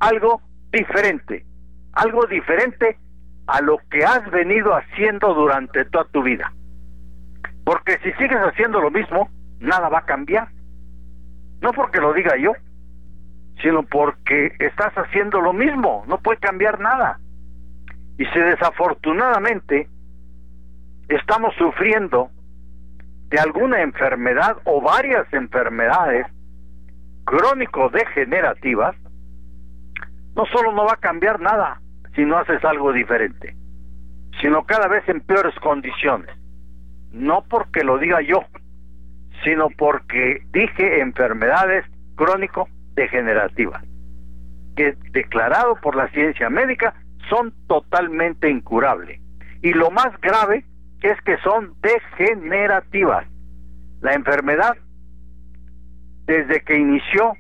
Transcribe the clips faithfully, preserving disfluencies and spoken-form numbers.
algo diferente, algo diferente a lo que has venido haciendo durante toda tu vida. Porque si sigues haciendo lo mismo, nada va a cambiar. No porque lo diga yo, sino porque estás haciendo lo mismo, no puede cambiar nada. Y si desafortunadamente estamos sufriendo de alguna enfermedad o varias enfermedades crónico-degenerativas, no solo no va a cambiar nada si no haces algo diferente, sino cada vez en peores condiciones. No porque lo diga yo, sino porque dije enfermedades crónico-degenerativas, que declarado por la ciencia médica son totalmente incurables. Y lo más grave es que son degenerativas. La enfermedad, desde que inició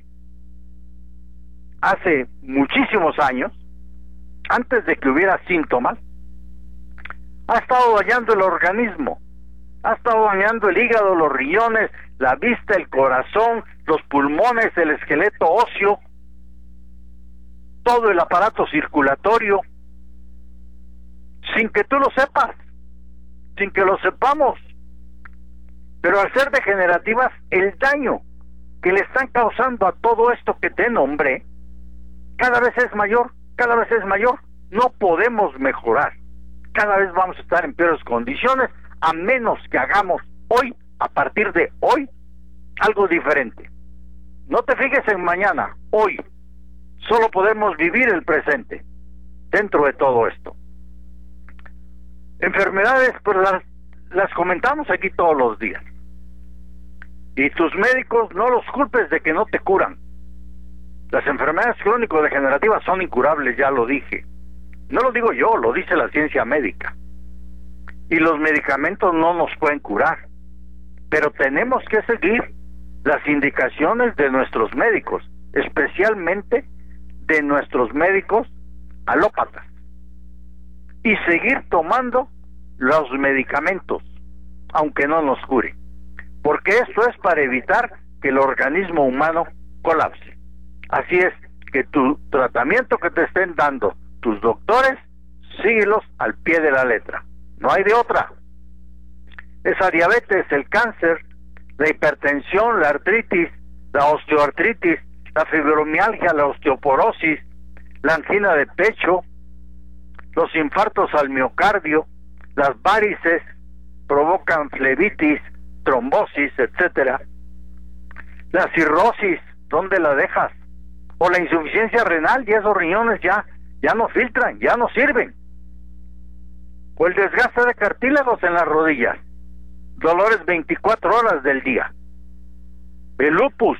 hace muchísimos años, antes de que hubiera síntomas, ha estado dañando el organismo, ha estado dañando el hígado, los riñones, la vista, el corazón, los pulmones, el esqueleto óseo, todo el aparato circulatorio, sin que tú lo sepas, sin que lo sepamos. Pero al ser degenerativas, el daño que le están causando a todo esto que te nombré, cada vez es mayor, cada vez es mayor. No podemos mejorar, cada vez vamos a estar en peores condiciones, a menos que hagamos hoy, a partir de hoy, algo diferente. No te fijes en mañana, hoy. Solo podemos vivir el presente dentro de todo esto. Enfermedades, pues las, las comentamos aquí todos los días. Y tus médicos no los culpes de que no te curan. Las enfermedades crónico-degenerativas son incurables, ya lo dije. No lo digo yo, lo dice la ciencia médica. Y los medicamentos no nos pueden curar. Pero tenemos que seguir las indicaciones de nuestros médicos, especialmente de nuestros médicos alópatas, y seguir tomando los medicamentos, aunque no nos cure, porque esto es para evitar que el organismo humano colapse. Así es que tu tratamiento que te estén dando tus doctores, síguelos al pie de la letra, no hay de otra. Esa diabetes, el cáncer, la hipertensión, la artritis, la osteoartritis, la fibromialgia, la osteoporosis, la angina de pecho, los infartos al miocardio, las varices provocan flebitis, trombosis, etcétera. La cirrosis, ¿dónde la dejas? O la insuficiencia renal, y esos riñones ya, ya no filtran, ya no sirven. O el desgaste de cartílagos en las rodillas, dolores veinticuatro horas del día. El lupus,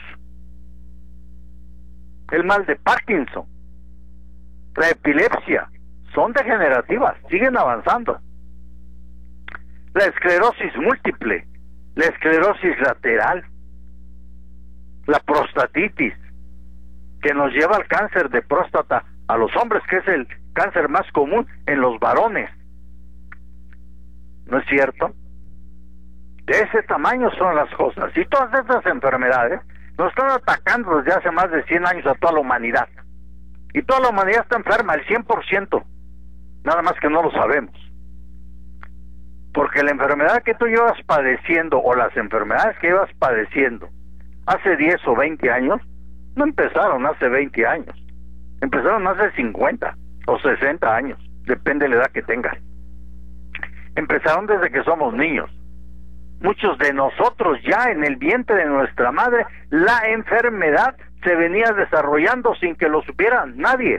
el mal de Parkinson, la epilepsia, son degenerativas, siguen avanzando. La esclerosis múltiple, la esclerosis lateral, la prostatitis, que nos lleva al cáncer de próstata a los hombres, que es el cáncer más común en los varones. ¿No es cierto? De ese tamaño son las cosas. Y todas estas enfermedades nos están atacando desde hace más de cien años a toda la humanidad. Y toda la humanidad está enferma, el cien por ciento. Nada más que no lo sabemos. Porque la enfermedad que tú llevas padeciendo, o las enfermedades que llevas padeciendo hace diez o veinte años, no empezaron hace veinte años. Empezaron hace cincuenta o sesenta años, depende de la edad que tengas. Empezaron desde que somos niños. Muchos de nosotros ya en el vientre de nuestra madre, la enfermedad se venía desarrollando sin que lo supiera nadie.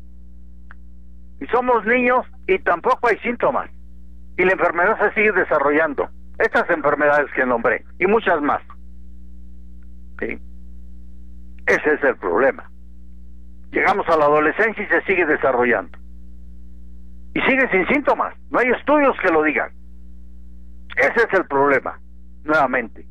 Y somos niños y tampoco hay síntomas. Y la enfermedad se sigue desarrollando. Estas enfermedades que nombré y muchas más. ¿Sí? Ese es el problema. Llegamos a la adolescencia y se sigue desarrollando. Y sigue sin síntomas. No hay estudios que lo digan. Ese es el problema, nuevamente.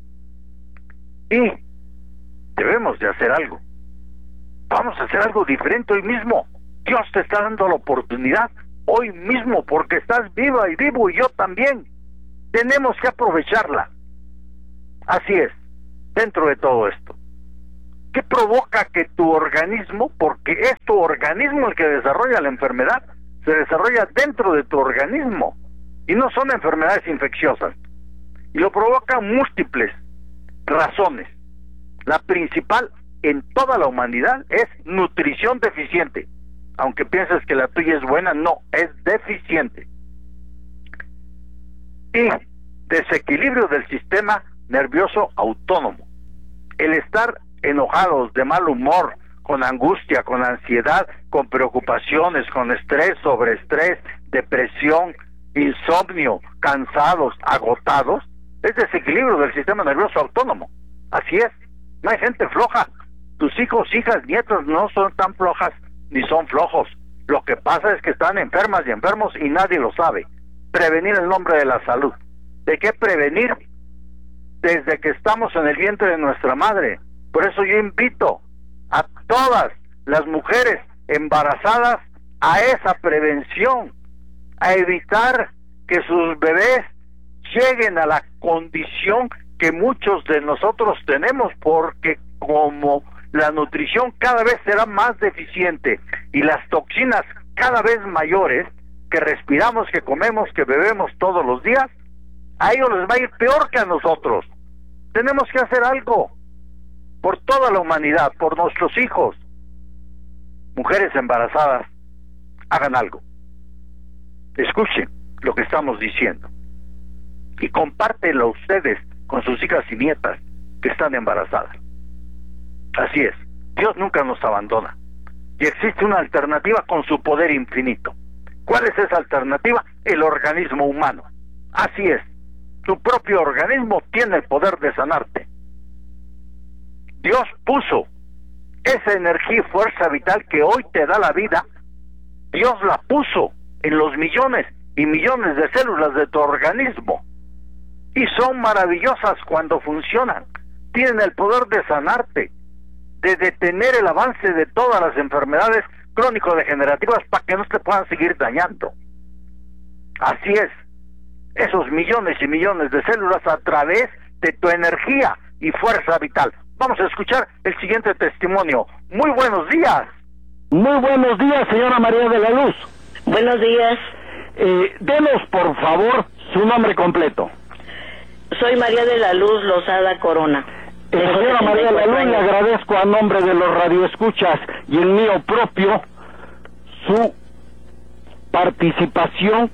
Y debemos de hacer algo. Vamos a hacer algo diferente hoy mismo. Dios te está dando la oportunidad hoy mismo, porque estás viva y vivo, y yo también. Tenemos que aprovecharla. Así es, dentro de todo esto. ¿Qué provoca que tu organismo, porque es tu organismo el que desarrolla la enfermedad, se desarrolla dentro de tu organismo y no son enfermedades infecciosas? Y lo provocan múltiples razones. La principal en toda la humanidad es nutrición deficiente. Aunque pienses que la tuya es buena, no, es deficiente. Y desequilibrio del sistema nervioso autónomo. El estar enojados, de mal humor, con angustia, con ansiedad, con preocupaciones, con estrés, sobreestrés, depresión, insomnio, cansados, agotados, es desequilibrio del sistema nervioso autónomo. Así es, no hay gente floja. Tus hijos, hijas, nietos no son tan flojas ni son flojos. Lo que pasa es que están enfermas y enfermos y nadie lo sabe. Prevenir en nombre de la salud. ¿De qué prevenir? Desde que estamos en el vientre de nuestra madre. Por eso yo invito a todas las mujeres embarazadas a esa prevención, a evitar que sus bebés lleguen a la condición que muchos de nosotros tenemos, porque como la nutrición cada vez será más deficiente y las toxinas cada vez mayores que respiramos, que comemos, que bebemos todos los días, a ellos les va a ir peor que a nosotros. Tenemos que hacer algo por toda la humanidad, por nuestros hijos. Mujeres embarazadas, hagan algo. Escuchen lo que estamos diciendo y compártelo ustedes con sus hijas y nietas que están embarazadas. Así es, Dios nunca nos abandona y existe una alternativa con su poder infinito. ¿Cuál es esa alternativa? El organismo humano. Así es, tu propio organismo tiene el poder de sanarte. Dios puso esa energía y fuerza vital que hoy te da la vida, Dios la puso en los millones y millones de células de tu organismo y son maravillosas cuando funcionan. Tienen el poder de sanarte, de detener el avance de todas las enfermedades crónico-degenerativas para que no te puedan seguir dañando. Así es, esos millones y millones de células a través de tu energía y fuerza vital. Vamos a escuchar el siguiente testimonio. Muy buenos días. Muy buenos días, señora María de la Luz. Buenos días. Eh, denos, por favor, su nombre completo. Soy María de la Luz Lozada Corona. Eh, señora María de la Luz, le agradezco a nombre de los radioescuchas y el mío propio su participación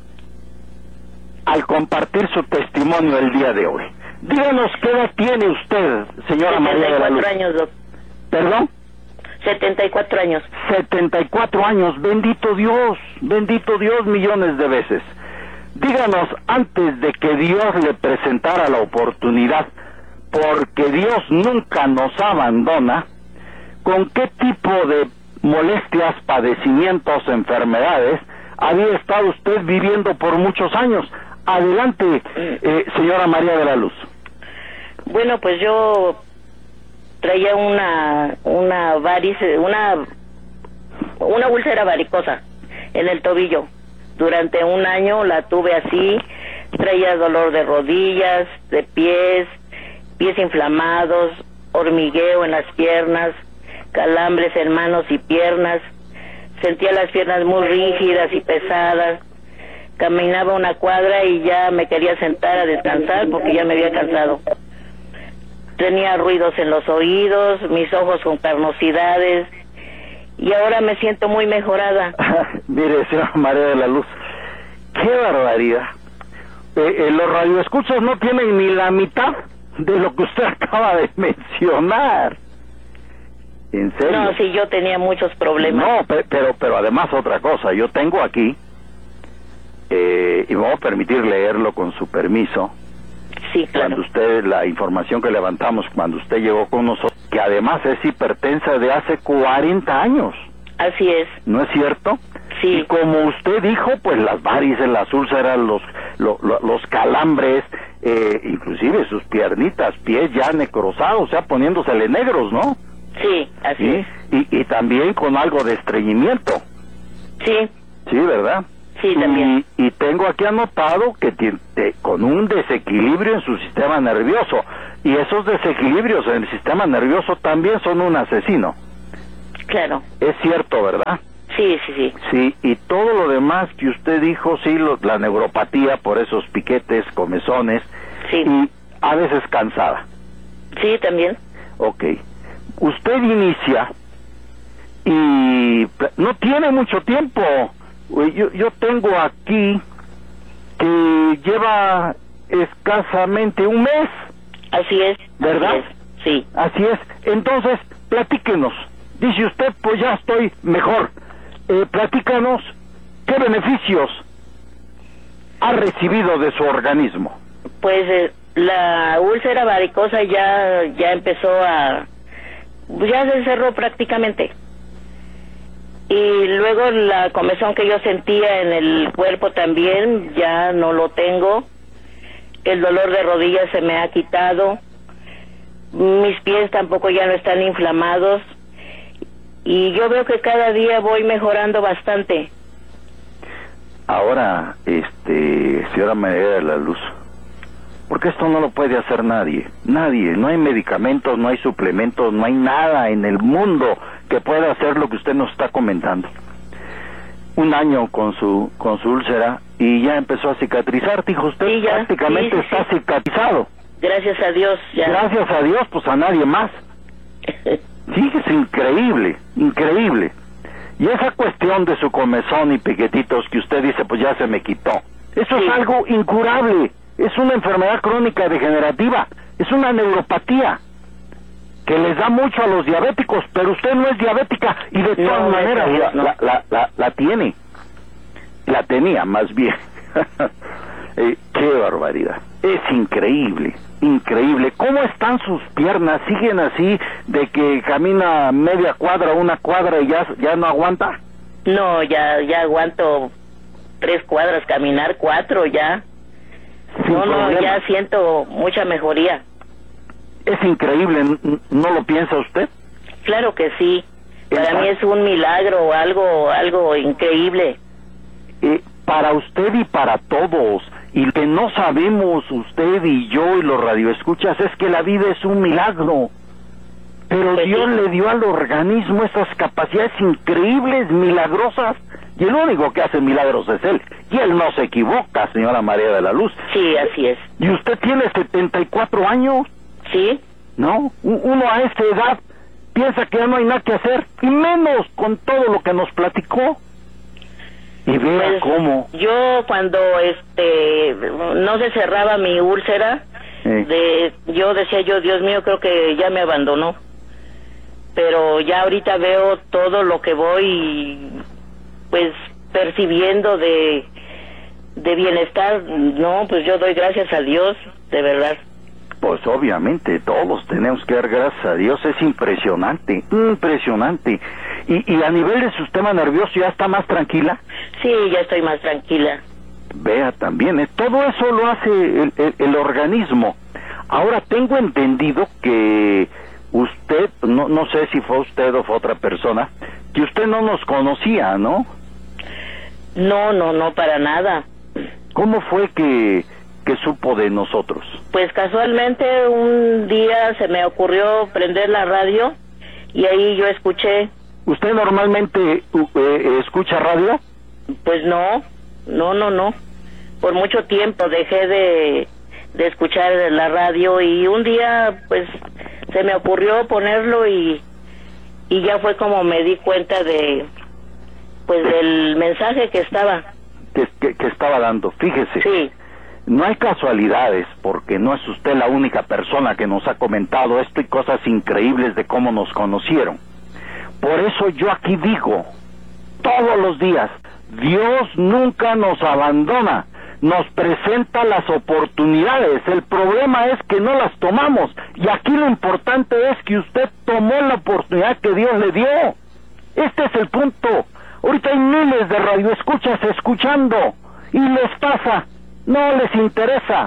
al compartir su testimonio el día de hoy. Díganos qué edad tiene usted, señora María de la Luz. setenta y cuatro años, doctor. ¿Perdón? setenta y cuatro años. setenta y cuatro años, bendito Dios, bendito Dios millones de veces. Díganos, antes de que Dios le presentara la oportunidad, porque Dios nunca nos abandona, ¿con qué tipo de molestias, padecimientos, enfermedades había estado usted viviendo por muchos años? Adelante, eh, señora María de la Luz. Bueno, pues yo traía una una varice, una una úlcera varicosa en el tobillo. Durante un año la tuve así, traía dolor de rodillas, de pies, pies inflamados, hormigueo en las piernas, calambres en manos y piernas, sentía las piernas muy rígidas y pesadas, caminaba una cuadra y ya me quería sentar a descansar porque ya me había cansado. Tenía ruidos en los oídos, mis ojos con carnosidades, y ahora me siento muy mejorada. Mire, señora María de la Luz, qué barbaridad. Eh, eh, los radioescuchas no tienen ni la mitad de lo que usted acaba de mencionar. ¿En serio? No, sí, yo tenía muchos problemas. No, pe pero, pero además otra cosa, yo tengo aquí, eh, y me voy a permitir leerlo con su permiso. Sí, claro. Cuando usted, la información que levantamos cuando usted llegó con nosotros, que además es hipertensa de hace cuarenta años. Así es. ¿No es cierto? Sí. Y como usted dijo, pues las varices, las úlceras, los, lo, lo, los calambres, eh, inclusive sus piernitas, pies ya necrosados, o sea, poniéndosele negros, ¿no? Sí, así ¿Sí? es. Y, y también con algo de estreñimiento. Sí. Sí, ¿verdad? Sí, también. Y, y tengo aquí anotado que tiene, con un desequilibrio en su sistema nervioso. Y esos desequilibrios en el sistema nervioso también son un asesino. Claro. Es cierto, ¿verdad? Sí, sí, sí. Sí, y todo lo demás que usted dijo, sí, lo, la neuropatía por esos piquetes, comezones, Sí. y a veces cansada. Sí, también. Ok. Usted inicia y no tiene mucho tiempo. Yo, yo tengo aquí que lleva escasamente un mes. Así es. ¿Verdad? Así es. Sí. Así es. Entonces, platíquenos. Dice usted, pues ya estoy mejor. Eh, platícanos qué beneficios ha recibido de su organismo. Pues eh, la úlcera varicosa ya ya empezó a... ya se cerró prácticamente. Y luego la comezón que yo sentía en el cuerpo también, ya no lo tengo. El dolor de rodillas se me ha quitado. Mis pies tampoco ya no están inflamados. Y yo veo que cada día voy mejorando bastante. Ahora, este, señora María de la Luz, porque esto no lo puede hacer nadie, nadie, no hay medicamentos, no hay suplementos, no hay nada en el mundo que pueda hacer lo que usted nos está comentando. Un año con su con su úlcera y ya empezó a cicatrizar, dijo usted, Sí, ya, prácticamente sí, sí, está sí. cicatrizado. Gracias a Dios, ya. Gracias a Dios, pues a nadie más. Sí, es increíble, increíble. Y esa cuestión de su comezón y piquetitos que usted dice, pues ya se me quitó. Eso Sí. es algo incurable. Es una enfermedad crónica degenerativa. Es una neuropatía que les da mucho a los diabéticos, pero usted no es diabética y de No, todas maneras no, la, no. la, la, la, la tiene. La tenía, más bien. eh, qué barbaridad. Es increíble, increíble. ¿Cómo están sus piernas? ¿Siguen así de que camina media cuadra, una cuadra y ya, ya no aguanta? No, ya ya aguanto tres cuadras, caminar cuatro ya. Sin No, no, problema. ya siento mucha mejoría. Es increíble, ¿n- ¿no lo piensa usted? Claro que sí. Para Exacto. mí es un milagro, algo algo increíble. Eh, para usted y para todos, y que no sabemos usted y yo y los radioescuchas, es que la vida es un milagro. Pero Pues Dios sí. le dio al organismo esas capacidades increíbles, milagrosas, y el único que hace milagros es Él. Y Él no se equivoca, señora María de la Luz. Sí, así es. Y usted tiene setenta y cuatro años, Sí, ¿no? U- Uno a esa edad piensa que ya no hay nada que hacer, y menos con todo lo que nos platicó. Y vea pues cómo. yo cuando este no se cerraba mi úlcera, eh, de yo decía yo, Dios mío, creo que ya me abandonó. Pero ya ahorita veo todo lo que voy pues percibiendo de de bienestar. No, pues yo doy gracias a Dios, de verdad. Pues obviamente todos tenemos que dar gracias a Dios, es impresionante, impresionante. Y, y a nivel del sistema nervioso ya está más tranquila. Sí, ya estoy más tranquila. Vea también, ¿eh? Todo eso lo hace el, el, el organismo. Ahora tengo entendido que usted, no, no sé si fue usted o fue otra persona, que usted no nos conocía, ¿no? No, no, no, para nada. ¿Cómo fue que, que supo de nosotros? Pues casualmente un día se me ocurrió prender la radio y ahí yo escuché. ¿Usted normalmente uh, eh, escucha radio? Pues no, no, no, no. Por mucho tiempo dejé de, de escuchar la radio y un día pues se me ocurrió ponerlo y, y ya fue como me di cuenta de pues del mensaje que estaba. Que, que, que estaba dando, fíjese. Sí, No hay casualidades, porque no es usted la única persona que nos ha comentado esto y cosas increíbles de cómo nos conocieron. Por eso yo aquí digo, todos los días, Dios nunca nos abandona, nos presenta las oportunidades. El problema es que no las tomamos, y aquí lo importante es que usted tomó la oportunidad que Dios le dio. Este es el punto. Ahorita hay miles de radioescuchas escuchando, y les pasa, no les interesa.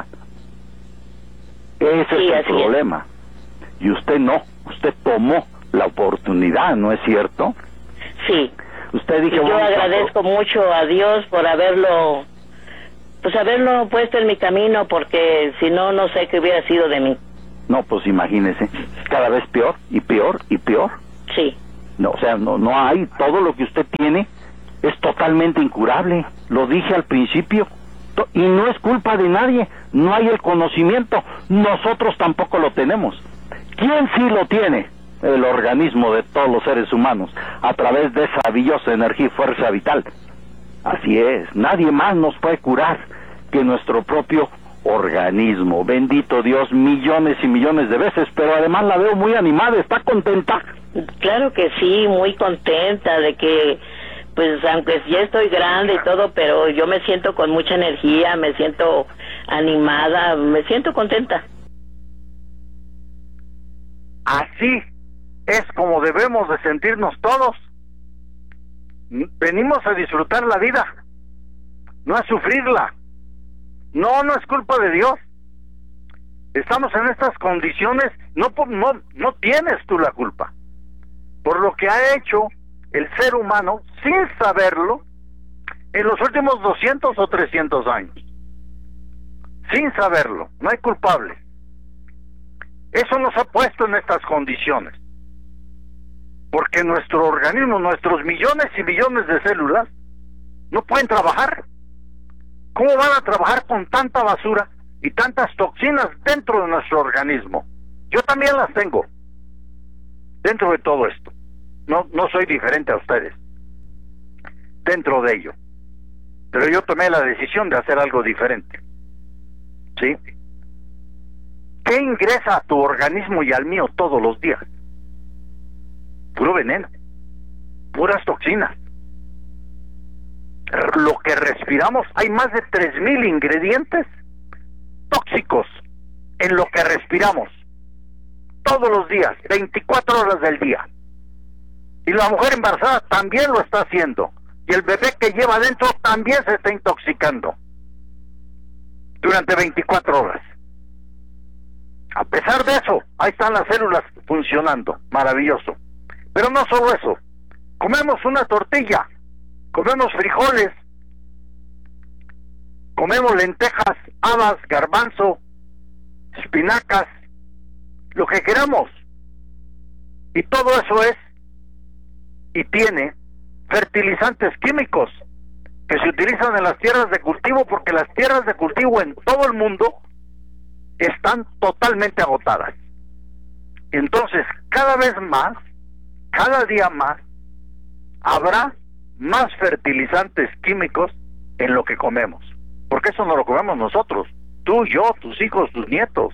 Ese Sí, es el así es. problema. Y usted no, usted tomó la oportunidad, ¿no es cierto? sí, Usted dije, yo bueno, agradezco mucho a Dios por haberlo, pues haberlo puesto en mi camino, porque si no, no sé qué hubiera sido de mí. No, pues imagínese, cada vez peor y peor y peor. Sí. No, o sea, no, no hay, todo lo que usted tiene es totalmente incurable, lo dije al principio, y no es culpa de nadie, no hay el conocimiento, nosotros tampoco lo tenemos. ¿Quién sí lo tiene? El organismo de todos los seres humanos, a través de esa maravillosa energía y fuerza vital. Así es, nadie más nos puede curar que nuestro propio organismo. Bendito Dios, millones y millones de veces, pero además la veo muy animada, ¿está contenta? Claro que sí, muy contenta de que, pues aunque ya estoy grande y todo, pero yo me siento con mucha energía, me siento animada, me siento contenta. Así es como debemos de sentirnos todos. Venimos a disfrutar la vida, no a sufrirla. No, no es culpa de Dios. Estamos en estas condiciones, no, no, no tienes tú la culpa. Por lo que ha hecho el ser humano, sin saberlo, en los últimos doscientos o trescientos años. Sin saberlo, no hay culpables. Eso nos ha puesto en estas condiciones. Porque nuestro organismo, nuestros millones y millones de células, no pueden trabajar. ¿Cómo van a trabajar con tanta basura y tantas toxinas dentro de nuestro organismo? Yo también las tengo dentro de todo esto. No, no soy diferente a ustedes dentro de ello. Pero yo tomé la decisión de hacer algo diferente. ¿Sí? ¿Qué ingresa a tu organismo y al mío todos los días? Puro veneno, puras toxinas. Lo que respiramos, hay más de tres mil ingredientes tóxicos en lo que respiramos todos los días, veinticuatro horas del día. Y la mujer embarazada también lo está haciendo, y el bebé que lleva adentro también se está intoxicando durante veinticuatro horas. A pesar de eso, ahí están las células funcionando, maravilloso. Pero no solo eso, comemos una tortilla, comemos frijoles, comemos lentejas, habas, garbanzo, espinacas, lo que queramos. Y todo eso es y tiene fertilizantes químicos que se utilizan en las tierras de cultivo, porque las tierras de cultivo en todo el mundo están totalmente agotadas. Entonces, cada vez más, cada día más, habrá más fertilizantes químicos en lo que comemos, porque eso no lo comemos nosotros, tú, yo, tus hijos, tus nietos.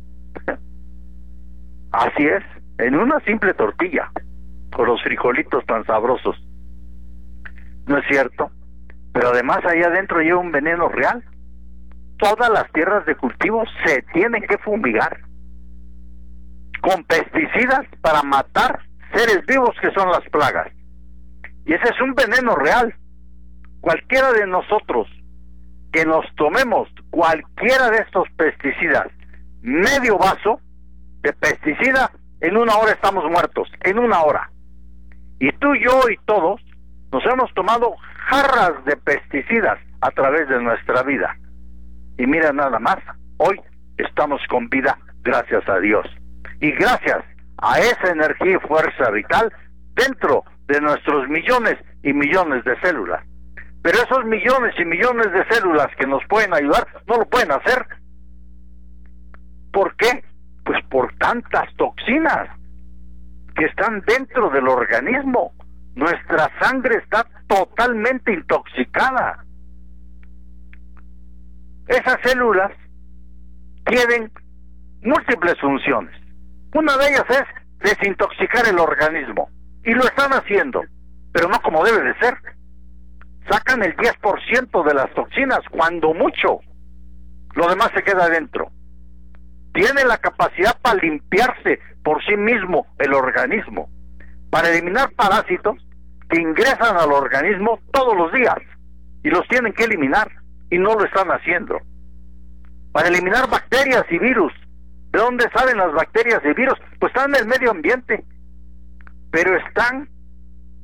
Así es, en una simple tortilla, con los frijolitos tan sabrosos. ¿No es cierto? Pero además ahí adentro lleva un veneno real. Todas las tierras de cultivo se tienen que fumigar con pesticidas para matar seres vivos que son las plagas. Y ese es un veneno real. Cualquiera de nosotros que nos tomemos cualquiera de estos pesticidas, medio vaso de pesticida, en una hora estamos muertos, en una hora. Y tú, yo y todos nos hemos tomado jarras de pesticidas a través de nuestra vida. Y mira nada más, hoy estamos con vida gracias a Dios. Y gracias a esa energía y fuerza vital dentro de nuestros millones y millones de células. Pero esos millones y millones de células que nos pueden ayudar, no lo pueden hacer. ¿Por qué? Pues por tantas toxinas que están dentro del organismo. Nuestra sangre está totalmente intoxicada. Esas células tienen múltiples funciones. Una de ellas es desintoxicar el organismo. Y lo están haciendo, pero no como debe de ser. Sacan el diez por ciento de las toxinas, cuando mucho. Lo demás se queda adentro. Tiene la capacidad para limpiarse por sí mismo el organismo, para eliminar parásitos que ingresan al organismo todos los días y los tienen que eliminar y no lo están haciendo. Para eliminar bacterias y virus. ¿De dónde salen las bacterias y virus? Pues están en el medio ambiente, pero están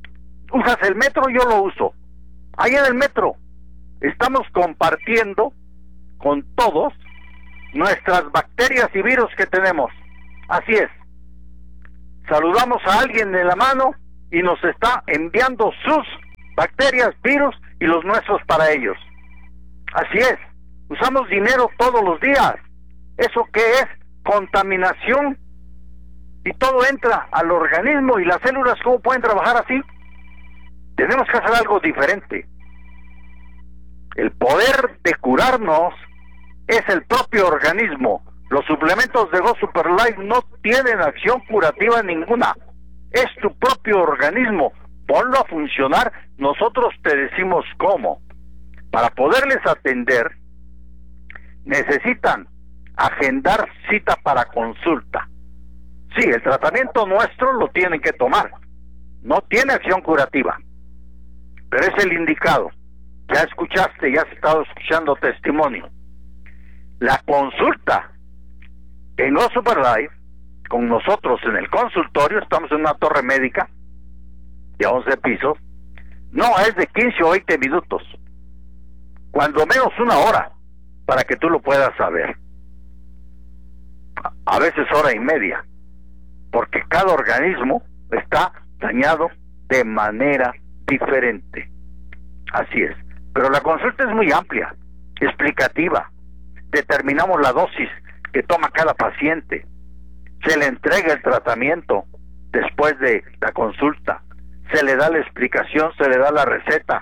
¿Usas el metro? Yo lo uso. Ahí en el metro estamos compartiendo con todos nuestras bacterias y virus que tenemos. Así es. Saludamos a alguien en la mano y nos está enviando sus bacterias, virus y los nuestros para ellos. Así es. Usamos dinero todos los días. ¿Eso qué es? Contaminación. Y todo entra al organismo, y las células, ¿cómo pueden trabajar así? Tenemos que hacer algo diferente. El poder de curarnos es el propio organismo. Los suplementos de Go Super Life no tienen acción curativa ninguna. Es tu propio organismo. Ponlo a funcionar. Nosotros te decimos cómo. Para poderles atender, necesitan agendar cita para consulta. Sí, el tratamiento nuestro lo tienen que tomar. No tiene acción curativa, pero es el indicado. Ya escuchaste, ya has estado escuchando testimonio. La consulta en Go Super Life, con nosotros en el consultorio, estamos en una torre médica de once pisos, no es de quince o veinte minutos, cuando menos una hora, para que tú lo puedas saber. A veces hora y media, porque cada organismo está dañado de manera diferente. Así es. Pero la consulta es muy amplia, explicativa. Determinamos la dosis que toma cada paciente. Se le entrega el tratamiento después de la consulta. Se le da la explicación, se le da la receta.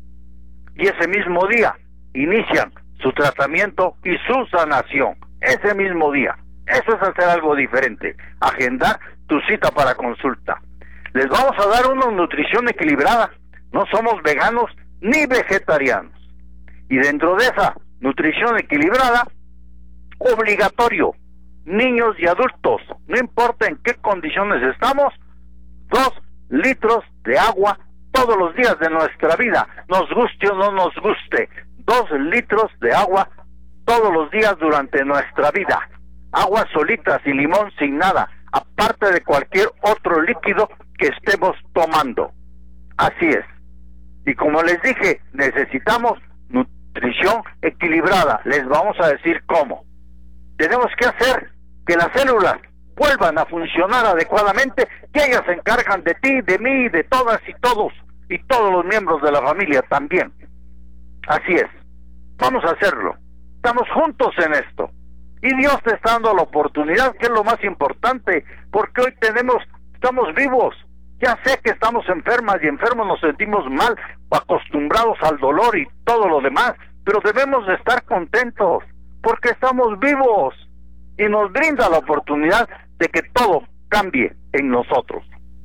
Y ese mismo día inician su tratamiento y su sanación. Ese mismo día. Eso es hacer algo diferente. Agendar tu cita para consulta. Les vamos a dar una nutrición equilibrada. No somos veganos ni vegetarianos. Y dentro de esa nutrición equilibrada, obligatorio, niños y adultos, no importa en qué condiciones estamos, dos litros de agua todos los días de nuestra vida, nos guste o no nos guste, dos litros de agua todos los días durante nuestra vida. Agua solita, sin limón, sin nada, aparte de cualquier otro líquido que estemos tomando. Así es. Y como les dije, necesitamos nutrición equilibrada. Les vamos a decir cómo. Tenemos que hacer que las células vuelvan a funcionar adecuadamente, que ellas se encargan de ti, de mí, de todas y todos, y todos los miembros de la familia también. Así es. Vamos a hacerlo. Estamos juntos en esto. Y Dios te está dando la oportunidad, que es lo más importante, porque hoy tenemos, estamos vivos. Ya sé que estamos enfermas y enfermos, nos sentimos mal, acostumbrados al dolor y todo lo demás, pero debemos de estar contentos, porque estamos vivos, y nos brinda la oportunidad de que todo cambie en nosotros.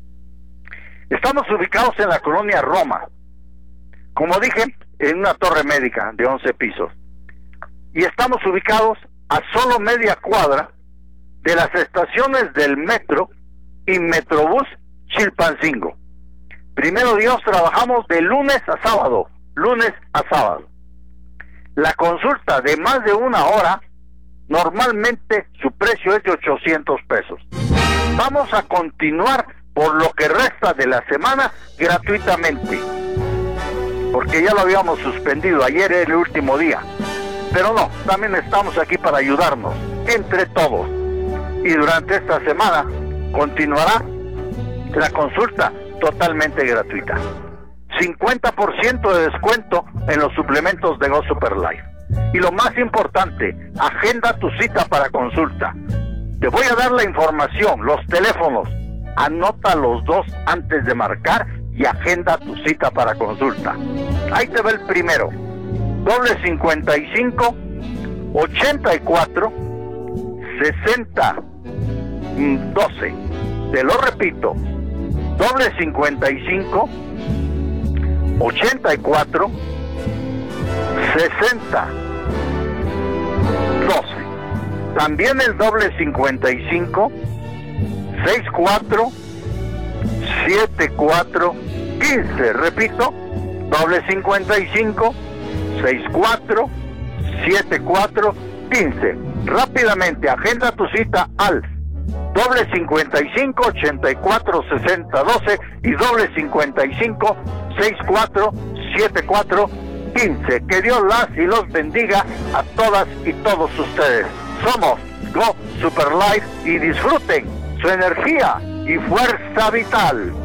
Estamos ubicados en la colonia Roma, como dije, en una torre médica de once pisos, y estamos ubicados a solo media cuadra de las estaciones del metro y Metrobús Chilpancingo. Primero Dios, trabajamos de lunes a sábado, lunes a sábado. La consulta de más de una hora, normalmente su precio es de ochocientos pesos. Vamos a continuar por lo que resta de la semana gratuitamente, porque ya lo habíamos suspendido, ayer era el último día. Pero no, también estamos aquí para ayudarnos, entre todos. Y durante esta semana continuará la consulta totalmente gratuita. cincuenta por ciento de descuento en los suplementos de Go Super Life. Y lo más importante, agenda tu cita para consulta. Te voy a dar la información, los teléfonos. Anota los dos antes de marcar y agenda tu cita para consulta. Ahí te va el primero. Doble cincuenta y cinco, ochenta y cuatro, sesenta, doce. Te lo repito. Doble cincuenta y cinco, ochenta y cuatro, sesenta, doce. También el doble cincuenta y cinco, sesenta y cuatro, setenta y cuatro, quince. Repito, doble cincuenta y cinco, sesenta y cuatro, setenta y cuatro, quince. Rápidamente, agenda tu cita al doble cincuenta y cinco, ochenta y cuatro, sesenta, doce y doble cincuenta y cinco, sesenta y cuatro, setenta y cuatro, quince. Que Dios las y los bendiga a todas y todos ustedes. Somos Go Super Life y disfruten su energía y fuerza vital.